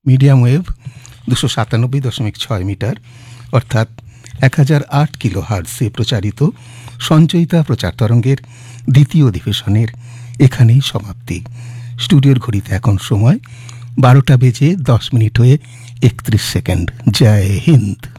Medium wave 297.6 metre অর্থাৎ 1008 kilo হার্টজে প্রচারিত সঞ্চয়িতা প্রচার তরঙ্গের দ্বিতীয় অধিবেশনের এখানেই সমাপ্তি। স্টুডিওর ঘড়িতে এখন সময় 12টা বেজে 10 মিনিট হয়ে 31 সেকেন্ড। জয় হিন্দ।